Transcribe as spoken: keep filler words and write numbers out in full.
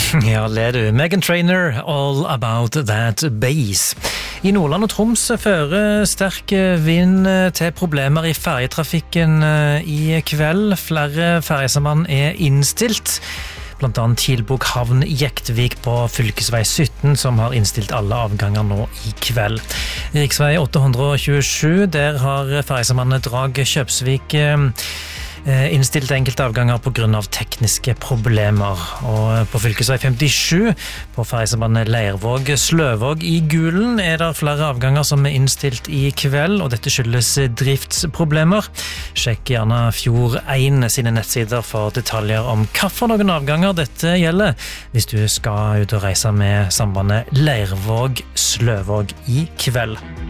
Ja, det du. Meghan Trainor, All About That Bass. I Nordland og Troms fører sterk vind til problemer i ferjetrafikken i kveld. Flere ferjesamband er innstilt. Blant annet Kilbuk havn Jektvik på fylkesvei sytten, som har innstilt alle avganger nå i kveld. Riksvei åtte hundre tjuesju, der har ferjesambandet Drag Kjøpsvik innstilt enkelte avganger på grunn av tekniske problemer. Og på fylkesvei femtisju, på ferjesambandet Leirvåg Sløvåg i Gulen, er det flere avganger som er innstilt i kveld, og dette skyldes driftsproblemer. Sjekk gjerne Fjord én sine nettsider for detaljer om hva for noen avganger dette gjelder, hvis du skal ut og reise med sambandet Leirvåg Sløvåg i kveld.